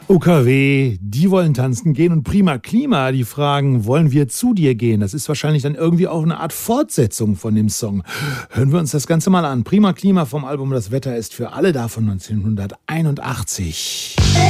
UKW, die wollen tanzen gehen und Prima Klima, die fragen, wollen wir zu dir gehen? Das ist wahrscheinlich dann irgendwie auch eine Art Fortsetzung von dem Song. Hören wir uns das Ganze mal an. Prima Klima vom Album Das Wetter ist für alle da von 1981.